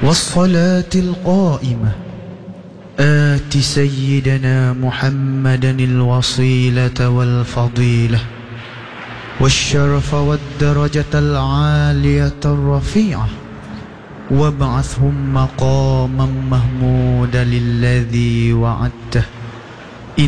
والصلاة القائمة آت سيدنا محمدا الوصيلة والفضيلة والشرف والدرجة العالية الرفيعة وابعثهم مقاما محمودا الذي وعدته